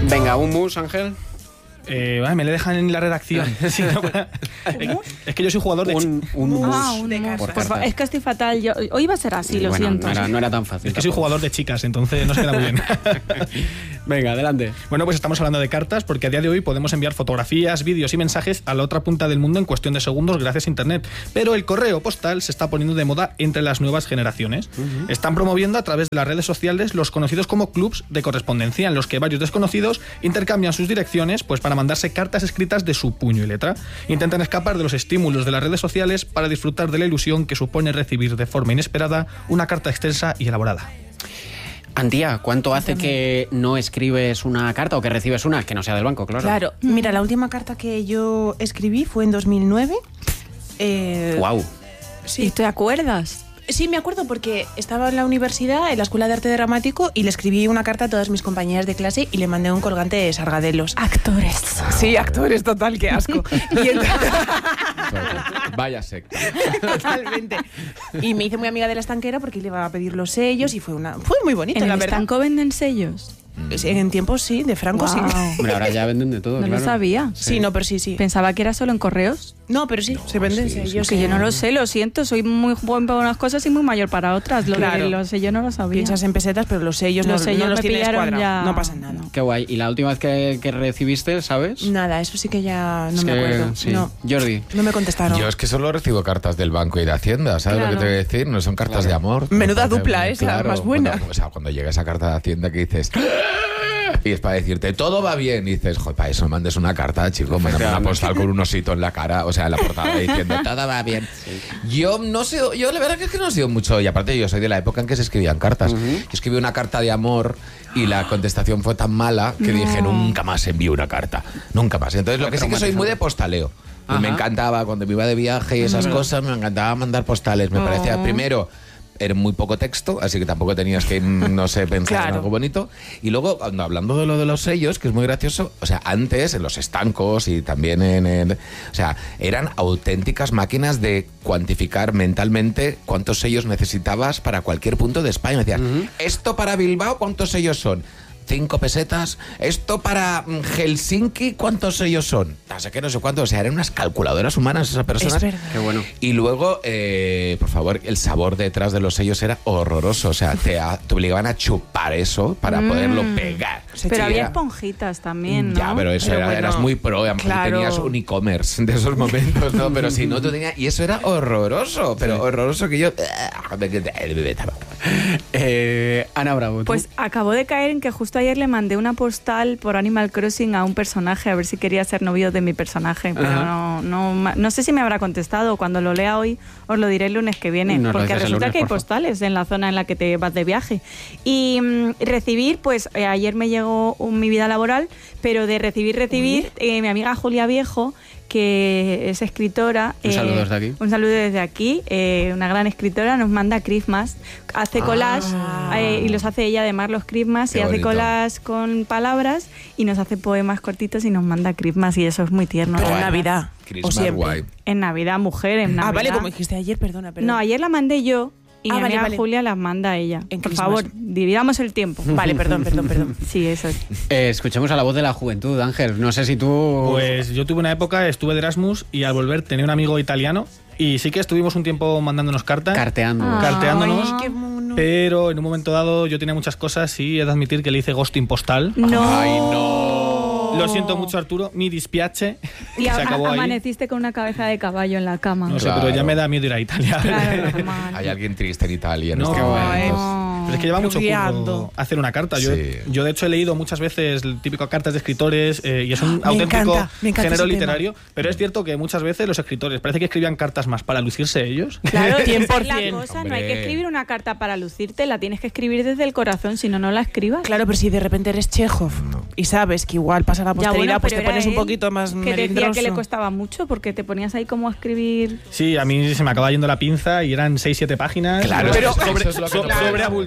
Venga, un mus, Ángel. Me le dejan en la redacción. Sí, no, es que yo soy jugador de... Un mus. Es que estoy fatal. Hoy iba a ser así, lo siento. No era tan fácil. Es que soy jugador de chicas, entonces no se queda muy bien. Venga, adelante. Bueno, pues estamos hablando de cartas porque a día de hoy podemos enviar fotografías, vídeos y mensajes a la otra punta del mundo en cuestión de segundos gracias a Internet. Pero el correo postal se está poniendo de moda entre las nuevas generaciones. Están promoviendo a través de las redes sociales los conocidos como clubs de correspondencia, en los que varios desconocidos intercambian sus direcciones pues para mandarse cartas escritas de su puño y letra. Intentan escapar de los estímulos de las redes sociales para disfrutar de la ilusión que supone recibir de forma inesperada una carta extensa y elaborada. Antía, ¿cuánto hace que no escribes una carta o que recibes una? Que no sea del banco, claro. Claro, mira, la última carta que yo escribí fue en 2009. ¡Guau! Sí. ¿Y te acuerdas? Sí, me acuerdo porque estaba en la universidad, en la Escuela de Arte Dramático, y le escribí una carta a todas mis compañeras de clase y le mandé un colgante de Sargadelos. Actores. Sí, actores, total, qué asco. Y Vaya secta. Totalmente. Y me hice muy amiga de la estanquera porque le iba a pedir los sellos y fue muy bonito, ¿En la el verdad. estanco venden sellos? En tiempos sí, de Franco sí. Hombre, ahora ya venden de todo, No claro. lo sabía. Sí, no, pero sí. Pensaba que era solo en correos. No, pero sí, se venden sellos. Que yo no lo sé, lo siento. Soy muy buen para unas cosas y muy mayor para otras. Los sellos no lo sabía. Piensas en pesetas, pero los sellos no sellos los me tienes pillaron cuadrados. ya. No pasa nada. Qué guay. ¿Y la última vez que recibiste, sabes? Nada, eso sí que ya no me acuerdo. Sí. No. Jordi. No me contestaron. Yo es que solo recibo cartas del banco y de Hacienda, ¿sabes lo que te voy a decir? No son cartas de amor. Menuda dupla esa, Claro, más buena. Cuando llega esa carta de Hacienda que dices... Y es para decirte, todo va bien. Y dices, joder, para eso mandes una carta, chico. Mándame una postal con un osito en la cara, o sea, en la portada, diciendo, todo va bien. Yo no sé, yo la verdad que es que no sé mucho. Y aparte yo soy de la época en que se escribían cartas. Yo escribí una carta de amor y la contestación fue tan mala que dije, nunca más envío una carta. Nunca más. Entonces lo que sí que soy muy de postaleo. Me encantaba, cuando me iba de viaje y esas cosas, me encantaba mandar postales. Me parecía, primero... Era muy poco texto, así que tampoco tenías que, no sé, pensar en algo bonito. Y luego, hablando de lo de los sellos, que es muy gracioso, o sea, antes en los estancos y también o sea, eran auténticas máquinas de cuantificar mentalmente cuántos sellos necesitabas para cualquier punto de España. Me decían, esto para Bilbao, ¿cuántos sellos son? 5 pesetas. Esto para Helsinki, ¿cuántos sellos son? No sé qué, no sé cuánto. O sea, eran unas calculadoras humanas esas personas. Es verdad. Qué bueno. Y luego, por favor, el sabor detrás de los sellos era horroroso. O sea, te obligaban a chupar eso para poderlo pegar. Pero había esponjitas también, ¿no? Ya, pero eso Pero bueno, eras muy pro. claro. Tenías un e-commerce de esos momentos, ¿no? Pero si no, tú tenías... Y eso era horroroso. Pero horroroso que yo... Ana Bravo, ¿tú? Pues acabo de caer en que justo ayer le mandé una postal por Animal Crossing a un personaje a ver si quería ser novio de mi personaje, pero no sé si me habrá contestado. Cuando lo lea hoy os lo diré el lunes que viene, Nos lo porque dices el resulta lunes, que hay por favor. postales en la zona en la que te vas de viaje. Y recibir, pues ayer me llegó mi vida laboral, pero de recibir, mi amiga Julia Viejo, que es escritora. Un saludo desde aquí. Un saludo desde aquí. Una gran escritora, nos manda Christmas. Hace collage y los hace ella además los Christmas. Qué Y hace bonito. collage con palabras y nos hace poemas cortitos y nos manda Christmas. Y eso es muy tierno. Pero en además. Navidad. O Christmas siempre. guay. En Navidad, mujer, en Navidad. Vale, como dijiste ayer, perdona. No, ayer la mandé yo. Y mi amiga vale. Julia las manda a ella. En Por Christmas. favor, dividamos el tiempo. Vale, perdón. Sí, eso es. Escuchemos a la voz de la juventud, Ángel. No sé si tú... Pues yo tuve una época, estuve de Erasmus y al volver tenía un amigo italiano y sí que estuvimos un tiempo mandándonos cartas. Carteando. Carteándonos. Ay, qué mono. Pero en un momento dado yo tenía muchas cosas y he de admitir que le hice ghosting postal. No. Ay, no. Lo siento mucho, Arturo, mi dispiace Y se acabó ahí. amaneciste con una cabeza de caballo en la cama. No sé, Claro. pero ya me da miedo ir a Italia. Claro, normal. Hay alguien triste en Italia en No, este momento. Pero es que lleva mucho Guiando. curro hacer una carta. Sí. Yo de hecho he leído muchas veces el típico cartas de escritores y es un Me auténtico encanta género ese literario, pero es cierto que muchas veces los escritores parece que escribían cartas más para lucirse ellos. Claro, esa es la 100%. cosa, no hay que Hombre. escribir una carta para lucirte, la tienes que escribir desde el corazón, si no, no la escribas. Claro, pero si de repente eres Chekhov y sabes que igual pasa la Ya, posteridad, bueno, pues pero te pones era un él poquito más que decía melindroso. que le costaba mucho porque te ponías ahí como a escribir. Sí, a mí se me acaba yendo la pinza y eran 6-7 páginas. Claro, Pero- eso es lo que no puedes.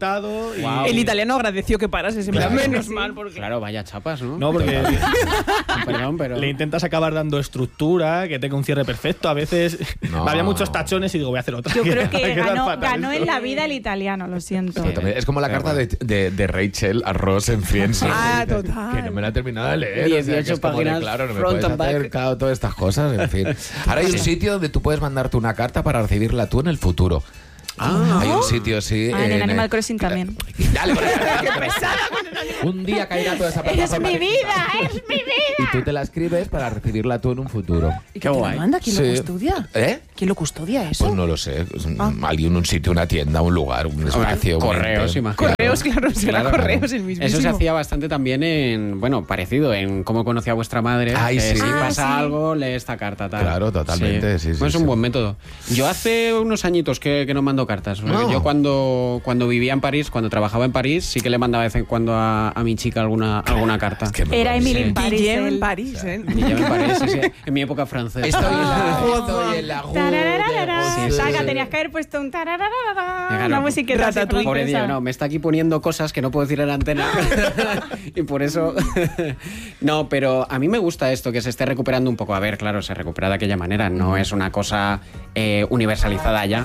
multado. Y... Guau. El italiano agradeció que parase, se me da menos mal. Porque... Claro, vaya chapas, ¿no? No, porque Perdón, pero... le intentas acabar dando estructura, que tenga un cierre perfecto. A veces No. había muchos tachones y digo, voy a hacer otra. Yo creo que Queda fatal ganó esto. en la vida el italiano, lo siento. Pero también es como la Pero carta de Rachel a Ross en Friends. Ah, Que total. no me la he terminado de leer. 18 que es como de, páginas, claro, no me front puedes and back. hacer todas estas cosas, en fin. Ahora hay un sitio donde tú puedes mandarte una carta para recibirla tú en el futuro. Hay un sitio, sí. Ah, en Animal Crossing también. Dale, por ahí. Un día caerá toda esa plataforma. ¡Es mi vida! ¡Es mi vida! Y tú te la escribes para recibirla tú en un futuro. ¿Y Qué quién te guay. lo manda? ¿Quién Sí. lo custodia? ¿Eh? ¿Quién lo custodia eso? Pues no lo sé. Es alguien, un sitio, una tienda, un lugar, un espacio. un Correos, ente. imagino. Correos, claro, será Claro, Correos el mismísimo. Eso se hacía bastante también en, bueno, parecido en Cómo conocí a vuestra madre. Ay, que sí. Si Ah, pasa sí. algo, lee esta carta, tal. Claro, totalmente, sí, Pues es un sí. buen método. Yo hace unos añitos que no mando cartas. No. Yo cuando vivía en París, cuando trabajaba en París, sí que le mandaba de vez en cuando a mi chica alguna carta. Es que me Era parece- Emily en París. Guillem en él. París, ¿eh? Y ya en París, sí, sí, en mi época francesa. Estoy en la Tarararara. Sí, sí, Saca, sí. tenías que haber puesto un tarararara, Claro. una musiqueta así Ratatouille. Pobre francesa. Dios, no, me está aquí poniendo cosas que no puedo decir en la antena. Y por eso. No, pero a mí me gusta esto, que se esté recuperando un poco. A ver, claro, se recupera de aquella manera. No es una cosa universalizada ya.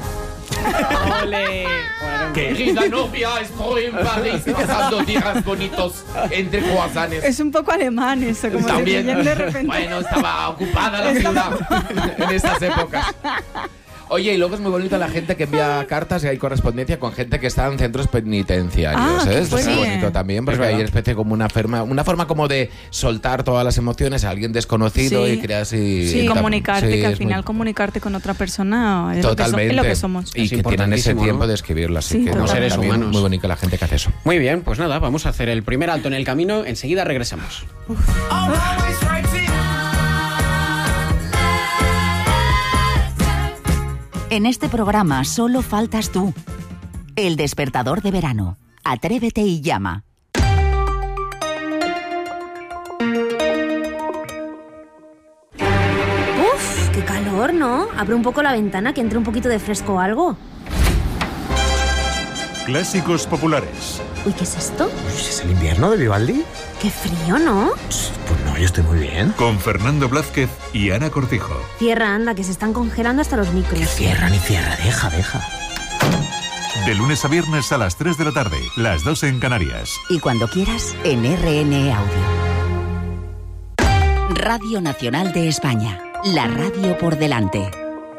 Ole. Querida novia, estoy en París pasando días bonitos entre croissants. Es un poco alemán eso, como También. de de repente. Bueno, estaba ocupada la ciudad en estas épocas. Oye, y luego es muy bonito la gente que envía cartas y hay correspondencia con gente que está en centros penitenciarios. Ah, qué Esto es muy fuerte. bonito también, porque Es hay verdad. especie como una forma como de soltar todas las emociones a alguien desconocido Sí. y crear así. Sí, comunicarte, sí, que al es final muy- comunicarte con otra persona es Totalmente. lo que somos. Y Es que tienen ese importantísimo, tiempo ¿no? de escribirlo. Así Sí, que como seres también humanos. muy bonita la gente que hace eso. Muy bien, pues nada, vamos a hacer el primer alto en el camino. Enseguida regresamos. En este programa solo faltas tú. El despertador de verano. Atrévete y llama. Uf, qué calor, ¿no? Abre un poco la ventana que entre un poquito de fresco o algo. Clásicos populares. Uy, ¿qué es esto? ¿Es el invierno de Vivaldi? Qué frío, ¿no? Pues no, yo estoy muy bien. Con Fernando Blázquez y Ana Cortijo. Cierra, anda, que se están congelando hasta los micros. Cierra ni cierra, deja. De lunes a viernes a las 3 de la tarde, las 2 en Canarias. Y cuando quieras, en RN Audio. Radio Nacional de España. La radio por delante.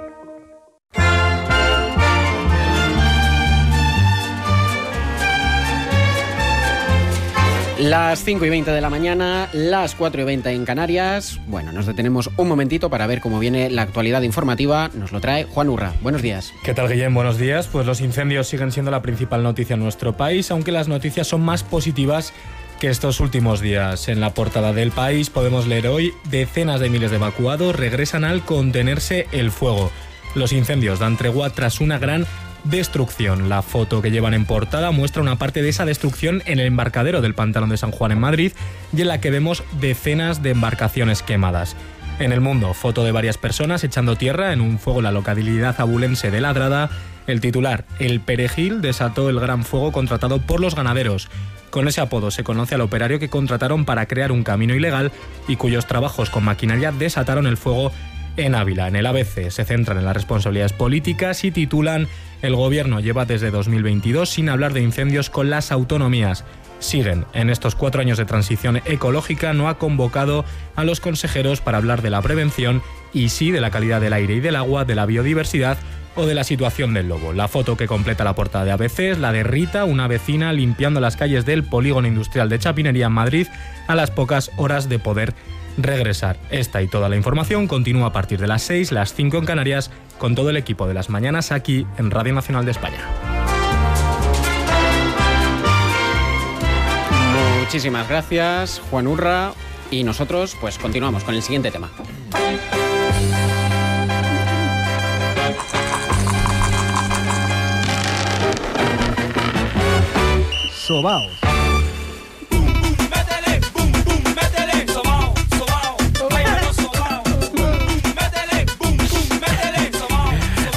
Las 5:20 de la mañana, las 4:20 en Canarias. Bueno, nos detenemos un momentito para ver cómo viene la actualidad informativa. Nos lo trae Juan Urra. Buenos días. ¿Qué tal, Guillem? Buenos días. Pues los incendios siguen siendo la principal noticia en nuestro país, aunque las noticias son más positivas que estos últimos días. En la portada del País podemos leer hoy: decenas de miles de evacuados regresan al contenerse el fuego. Los incendios dan tregua tras una gran destrucción. La foto que llevan en portada muestra una parte de esa destrucción en el embarcadero del Pantano de San Juan en Madrid, y en la que vemos decenas de embarcaciones quemadas. En El Mundo, foto de varias personas echando tierra en un fuego en la localidad abulense de Ladrada. El titular: el Perejil desató el gran fuego contratado por los ganaderos. Con ese apodo se conoce al operario que contrataron para crear un camino ilegal y cuyos trabajos con maquinaria desataron el fuego en Ávila. En el ABC se centran en las responsabilidades políticas y titulan: el gobierno lleva desde 2022 sin hablar de incendios con las autonomías. Siguen: en estos 4 años de transición ecológica no ha convocado a los consejeros para hablar de la prevención y sí de la calidad del aire y del agua, de la biodiversidad o de la situación del lobo. La foto que completa la portada de ABC es la de Rita, una vecina limpiando las calles del polígono industrial de Chapinería en Madrid a las pocas horas de poder regresar. Esta y toda la información continúa a partir de las 6, las 5 en Canarias, con todo el equipo de las mañanas aquí en Radio Nacional de España. Muchísimas gracias, Juan Urra. Y nosotros, pues continuamos con el siguiente tema. Sobaos.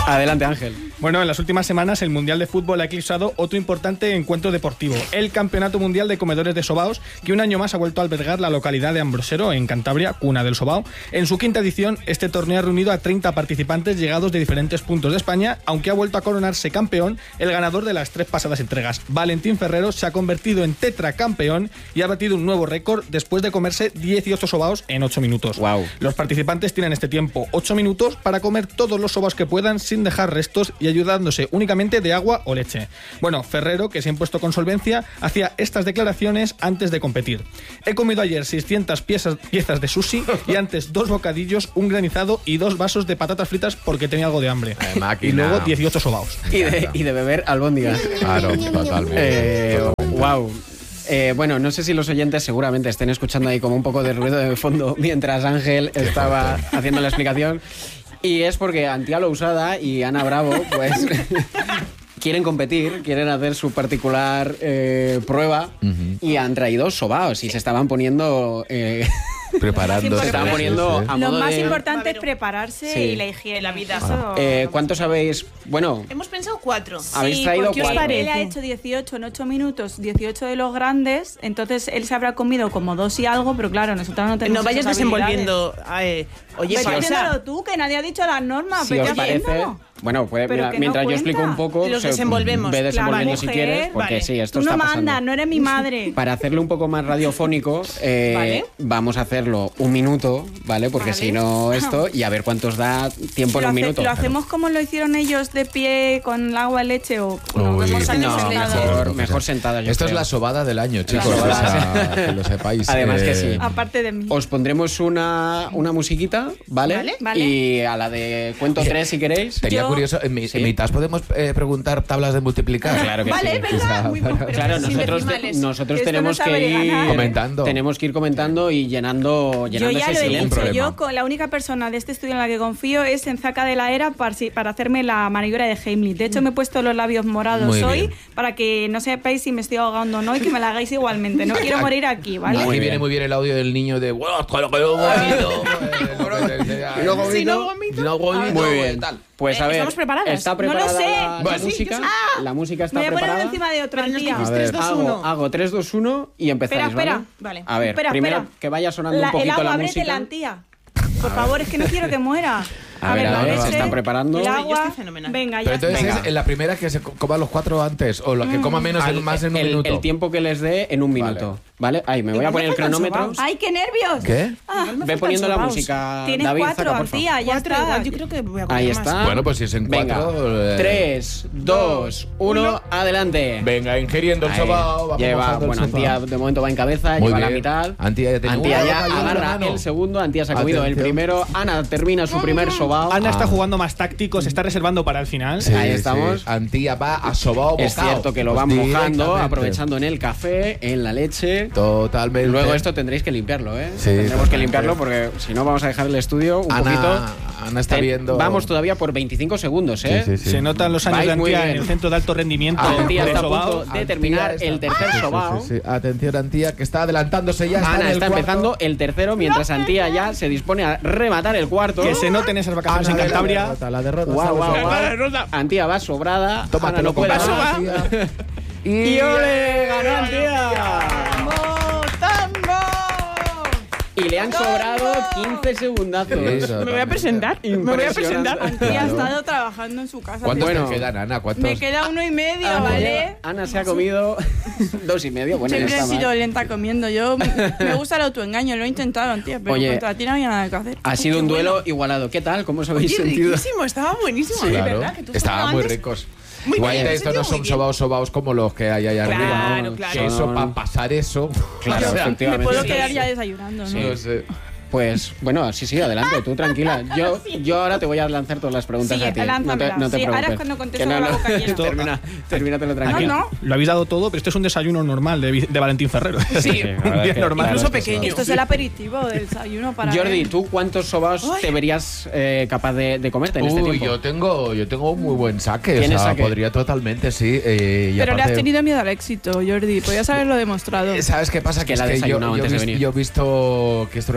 Adelante, Ángel. Bueno, en las últimas semanas el Mundial de Fútbol ha eclipsado otro importante encuentro deportivo, el Campeonato Mundial de Comedores de Sobaos, que un año más ha vuelto a albergar la localidad de Ambrosero, en Cantabria, cuna del sobao. En su quinta edición, este torneo ha reunido a 30 participantes llegados de diferentes puntos de España, aunque ha vuelto a coronarse campeón el ganador de las 3 pasadas entregas. Valentín Ferrero se ha convertido en tetracampeón y ha batido un nuevo récord después de comerse 18 sobaos en 8 minutos. Wow. Los participantes tienen este tiempo 8 minutos para comer todos los sobaos que puedan sin dejar restos y ayudándose únicamente de agua o leche. Bueno, Ferrero, que se ha impuesto con solvencia, hacía estas declaraciones antes de competir. He comido ayer 600 piezas de sushi y antes 2 bocadillos, un granizado y 2 vasos de patatas fritas porque tenía algo de hambre. Y luego 18 sobaos. Y de beber albóndigas. Claro, totalmente. Wow. Bueno, no sé si los oyentes seguramente estén escuchando ahí como un poco de ruido de fondo mientras Ángel estaba haciendo la explicación. Y es porque Antía Lousada y Ana Bravo, pues, quieren competir, quieren hacer su particular prueba y han traído sobaos y se estaban poniendo... Preparando. Se estaban poniendo a modo Lo más de... importante es prepararse y la higiene. La vida. ¿Cuántos sabéis? Bueno... Hemos pensado 4. Habéis traído porque 4. Él ha hecho 18 en 8 minutos, 18 de los grandes, entonces él se habrá comido como 2 y algo, pero claro, nosotros no tenemos. No vayas esas desenvolviendo. Oye, si haciéndolo tú, que nadie ha dicho las normas. Si os parece... Bueno, pues mientras yo explico un poco, los desenvolvemos. Ve desenvolviendo Claro, si mujer, quieres, porque vale. sí, esto Tú no está pasando. mandas, no eres mi madre. Para hacerlo un poco más radiofónico, Vale. vamos a hacerlo 1 minuto, ¿vale? Porque Vale. si no esto, y a ver cuántos da tiempo en un minuto. ¿Lo hacemos como lo hicieron ellos de pie con el agua, leche o Uy, vemos años No, sentados? mejor sentada, yo Esto es creo. la sobada del año, chicos. sobada. Que lo sepáis. Además que sí. Aparte de mí. Os pondremos una musiquita, ¿vale? Vale. Y a la de cuento 3 si queréis. Sería Yo- curioso, en mitad podemos preguntar tablas de multiplicar. Claro que Vale, sí. venga, muy bueno. Claro, sin nosotros decimales. Esto tenemos no que sabe ir ganar. Comentando. Tenemos que ir comentando y llenando Yo ya ese lo he silencio. dicho, yo la única persona de este estudio en la que confío es en Zaca de la Era para hacerme la maniobra de Heimlich. De hecho, me he puesto los labios morados Muy hoy bien. para que no sepáis si me estoy ahogando o no y que me la hagáis igualmente. No quiero morir aquí, ¿vale? Aquí viene muy bien el audio del niño de bueno, con lo que yo vomito. Si no vomito. Muy bien. Tal. Pues a ver, ¿estamos preparadas? ¿está No preparada lo sé. la Bueno, música? sí, yo sí. La música está Me voy a poner preparada. uno encima de otro, Pero nos tía. dices A ver. 3, 2, 1. Hago 3, 2, 1 y empezáis, Espera, ¿vale? Vale. A ver, Espera, primero espera. que vaya sonando un El poquito agua, la ábrete música. la Antía. Por favor, es que no quiero que muera. A ver, la se leche, están preparando. El Yo agua. estoy fenomenal. Venga, ya Pero entonces está. Venga. es la primera que se coman los 4 antes o la que coma menos más en un minuto. El tiempo que les dé en un minuto, ¿vale? Ahí, me voy a poner el faltan cronómetro. sobaos. ¡Ay, qué nervios! ¿Qué? Ve poniendo la música, Tienes David, 4, saca, por favor. Antía, ya 4 está. igual, yo creo que voy a comer Ahí más. está. Bueno, pues si es en Venga, 4. 3, 2, 1, adelante. Venga, ingiriendo el Ahí. sobao. Vamos Lleva, mojando el bueno, sobao. Antía de momento va en cabeza, Muy lleva la bien. mitad. Antía ya tiene Antía una ya boca y una agarra mano. el segundo, Antía se ha comido el Atención. primero, Ana termina su primer sobao. Ana está jugando más táctico, se está reservando para el final. Sí, Ahí estamos. sí. Antía va a sobao Es bocao. cierto que lo Pues van mojando, directamente. aprovechando en el café, en la leche. Totalmente. Luego esto tendréis que limpiarlo, ¿eh? Sí, Tendremos que totalmente. limpiarlo porque si no vamos a dejar el estudio un poquito. Ana está viendo. Vamos todavía por 25 segundos, ¿eh? Sí, sí, sí. Se notan los años Vais de muy Antía en bien. el centro de alto rendimiento Antía de está a sobao. punto de terminar Antía el está- tercer Sí, sí, sobao. sí, sí. Atención, Antía, que está adelantándose ya. Ana en el está cuarto. empezando el tercero mientras Antía ya se dispone a rematar el cuarto. Que se noten esas vacaciones Ana en ve Cantabria. La derrota. Guau, guau, ¿sabes? guau. Antía va sobrada. Ana Tómatelo no con puede calma, más. Antía. Y ole, ganó Antía. Y le han sobrado 15 segundazos. Sí, Me voy a presentar. Me voy a presentar. Antía ha estado trabajando en su casa. ¿Cuántos Bueno. te quedan, Ana? ¿Cuántos? Me queda 1 y medio, ¿vale? Ana se ha comido 2 y medio. Bueno, Siempre ya he está sido mal. lenta comiendo. Yo me gusta el autoengaño, lo he intentado, Antía, pero Oye, contra ti no había nada que hacer. Ha sido un duelo igualado. ¿Qué tal? ¿Cómo os habéis Oye, sentido? riquísimo, estaba buenísimo, de Claro, verdad. Que tú estaban estabas muy antes. ricos. Muy Igual bien, estos no muy son bien. sobaos como los que hay allá Claro, arriba. claro. Que eso, para pasar eso. Claro, o sea, Me efectivamente. puedo Sí. quedar ya desayunando, ¿no? no sé. Pues bueno, sí, adelante, tú tranquila. Yo ahora te voy a lanzar todas las preguntas Sí, a ti. No te lánzamela. preocupes. Sí, ahora es cuando contesto Que con la boca llena. Termínatelo Aquí tranquilo. no. Lo habéis dado todo, pero esto es un desayuno normal de Valentín Ferrero. Sí, la verdad Un día que- normal. claro, Incluso es que pequeño. Esto es el aperitivo del desayuno para Jordi, él. ¿tú cuántos sobaos te verías capaz de comerte en este Uy, tiempo? yo tengo un muy buen saque. O ¿Tienes sea, saque? podría totalmente, sí. Y Pero le has aparte- tenido miedo al éxito, Jordi. Podías haberlo demostrado. ¿Sabes qué pasa? Que la yo, desayunado yo antes de vis- venir. yo he visto que esto era una cosa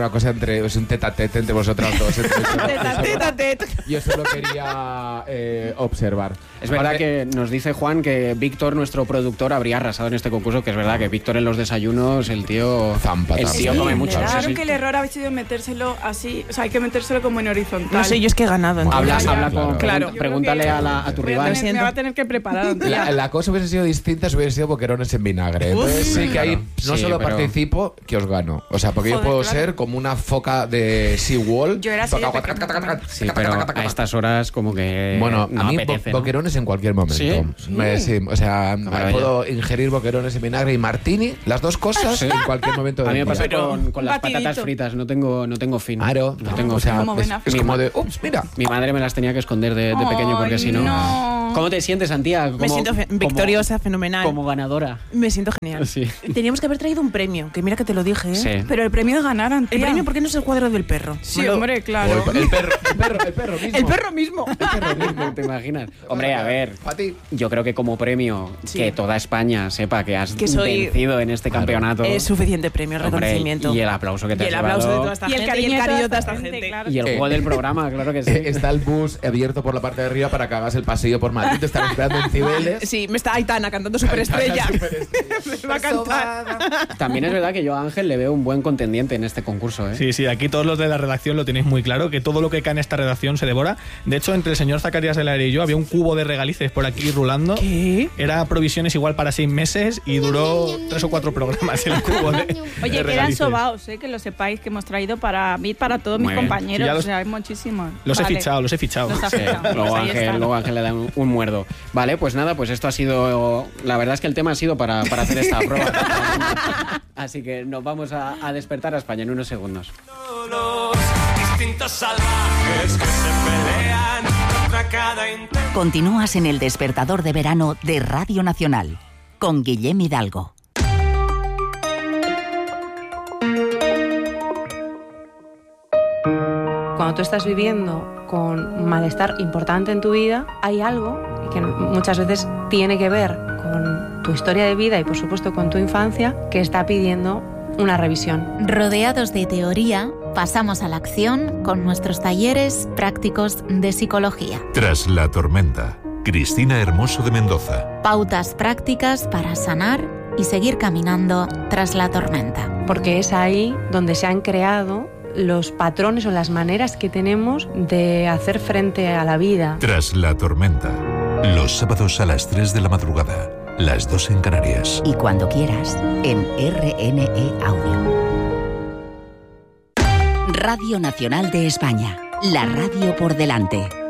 es un tete-a-tete entre vosotras dos. Tete-a-tete. Yo solo quería observar. Es verdad que nos dice Juan que Víctor, nuestro productor, habría arrasado en este concurso, que es verdad que Víctor en los desayunos, el tío Zampa, el tío come mucho. Claro Sí. que el error ha sido metérselo así, o sea, hay que metérselo como en horizontal. No sé, yo es que he ganado. entonces. Habla con... Claro. Pregúntale a tu rival. Me va a tener que preparar. La cosa hubiese sido distinta si hubiese sido boquerones en vinagre. Entonces sí que ahí no Sí, solo pero- participo, que os gano. O sea, porque yo Joder, puedo claro. ser como una foca de SeaWall. Yo era así de Sí, pero a estas horas como que Bueno, no a mí apetece, ¿no? boquerones en cualquier momento. ¿Sí? Sí, o sea, maravilla. puedo ingerir boquerones en vinagre y martini, las dos cosas, Sí. en cualquier momento A del mí me pasa día. con las batidito. patatas fritas, no tengo fin. Claro, no tengo, o sea, como es, Ben es Mi como ma- de, ups, mira. Mi madre me las tenía que esconder de pequeño porque Ay, si no... no. ¿Cómo te sientes, Antía? Me siento victoriosa, fenomenal. Como ganadora. Me siento genial. Sí. Teníamos que haber traído un premio, que mira que te lo dije, ¿eh? Sí. Pero el premio es ganar, Antía. El premio, ¿por qué no es el cuadro del perro? Sí, hombre, claro. O el perro mismo. El perro mismo. El perro mismo, ¿te imaginas? Hombre, a ver, A ti. yo creo que como premio Sí. que toda España sepa que has Que soy- vencido en este campeonato. Es suficiente premio, Hombre, reconocimiento. y el aplauso que te Y has el aplauso de llevado. toda esta Y el gente cariño y el cariño de toda esta esta gente, gente. claro. Y el juego del programa, claro que sí. Está el bus abierto por la parte de arriba para que hagas el pasillo por Madrid. Te están esperando en Cibeles. Sí, me está Aitana cantando Superestrella. Me va a cantar. También es verdad que yo a Ángel le veo un buen contendiente en este concurso, ¿eh? Sí, aquí todos los de la redacción lo tenéis muy claro, que todo lo que cae en esta redacción se devora. De hecho, entre el señor Zacarías del Aire y yo había un cubo de regalices por aquí rulando. ¿Qué? Era provisiones igual para 6 meses y duró 3 o 4 programas el cubo de Oye, de quedan regalices. sobaos, que lo sepáis, que hemos traído para mí, para todos mis Muy bien. compañeros. Sí, ya los- o sea, hay muchísimos. Los he Vale. fichado. Los ha Sí, fichado. luego, Pues ahí está. Ángel le da un muerdo. Vale, pues nada, pues esto ha sido... La verdad es que el tema ha sido para hacer esta prueba. Así que nos vamos a despertar a España en unos segundos. Distintos salvajes que se pelean contra cada intento. Continúas en el despertador de verano de Radio Nacional con Guillem Hidalgo. Cuando tú estás viviendo con malestar importante en tu vida, hay algo que muchas veces tiene que ver con tu historia de vida y por supuesto con tu infancia que está pidiendo una revisión. Rodeados de teoría, pasamos a la acción con nuestros talleres prácticos de psicología. Tras la tormenta, Cristina Hermoso de Mendoza. Pautas prácticas para sanar y seguir caminando tras la tormenta. Porque es ahí donde se han creado los patrones o las maneras que tenemos de hacer frente a la vida. Tras la tormenta, los sábados a las 3 de la madrugada, las 2 en Canarias. Y cuando quieras, en RNE Audio. Radio Nacional de España, la radio por delante.